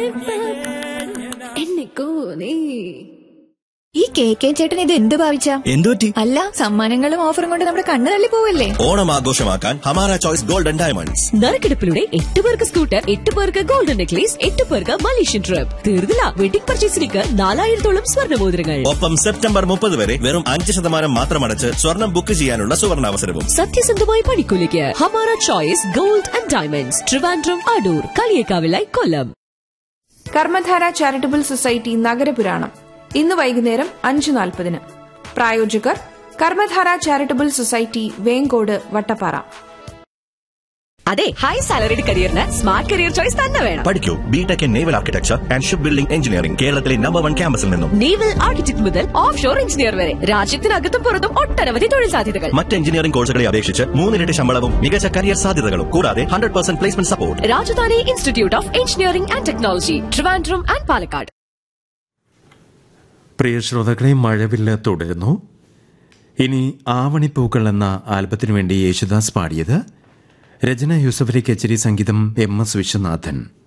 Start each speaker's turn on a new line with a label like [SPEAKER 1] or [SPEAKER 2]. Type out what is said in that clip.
[SPEAKER 1] ഈ കെ ചേട്ടൻ ഇത് എന്ത് ഭാവിച്ച?
[SPEAKER 2] എന്തുപറ്റി?
[SPEAKER 1] അല്ല, സമ്മാനങ്ങളും ഓഫറും കൊണ്ട് നമ്മുടെ കണ്ണ് തള്ളി പോവല്ലേ?
[SPEAKER 2] ഓണം ആഘോഷമാക്കാൻ ഹമാര ചോയ്സ് ഗോൾഡൻ ഡയമണ്ട്സ്.
[SPEAKER 3] നറുക്കെടുപ്പിലൂടെ 8 പേർക്ക് സ്കൂട്ടർ, 8 പേർക്ക് ഗോൾഡൻ നെക്ലേസ്, 8 പേർക്ക് മലേഷ്യൻ ട്രിപ്പ്. തീർന്നില്ല, വെഡിംഗ് പർച്ചേസിലേക്ക് 4000-ഓളം സ്വർണ്ണമോതിരങ്ങൾ.
[SPEAKER 2] ഒപ്പം സെപ്റ്റംബർ 30 വരെ വെറും 5% മാത്രം അടച്ച് സ്വർണം ബുക്ക് ചെയ്യാനുള്ള സുവർണാവസരവും.
[SPEAKER 3] സത്യസന്ധമായ പണിക്കൂലിക്ക് Hamara choice gold and diamonds, Trivandrum, Adoor, കളിയേക്കാവിലായി, Kollam.
[SPEAKER 4] Karmadhara charitable society നഗരപുരാണം ഇന്ന് വൈകുന്നേരം 5:40. പ്രായോജകർ കർമ്മധാര ചാരിറ്റബിൾ സൊസൈറ്റി, വേങ്കോട്, വട്ടപ്പാറ.
[SPEAKER 3] അതെ, high salaried കരിയറിന് smart career choice തന്നെ വേണം.
[SPEAKER 2] പഠിക്കൂ BTech in naval architecture and ship building engineering, കേരളത്തിലെ നമ്പർ 1 ക്യാമ്പസിൽ നിന്നും.
[SPEAKER 3] നേവൽ ആർക്കിടെക്ട് മുതൽ ഓഫ് ഷോർ എഞ്ചിനീയർ വരെ രാജ്യത്തിനകത്തും പുറത്തും ഒട്ടനവധി തൊഴിൽ സാധ്യതകൾ.
[SPEAKER 2] മറ്റ് എഞ്ചിനീയറിംഗ് കോഴ്സുകളെ അപേക്ഷിച്ച് 3 ഇരട്ടി ശമ്പളവും മികച്ച കരിയർ സാധ്യതകളും, കൂടാതെ 100% placement support.
[SPEAKER 3] Rajdhani institute of engineering and technology, Trivandrum and Palakkad.
[SPEAKER 5] പ്രിയ ശ്രോതാക്കളെ, മഴവില്ല് തുടരുന്നു. ഇനി ആവണിപ്പൂക്കൾ എന്ന ആൽബത്തിനു വേണ്ടി യേശുദാസ് പാടിയത്. രചന യൂസഫലി കച്ചേരി, സംഗീതം MS വിശ്വനാഥൻ.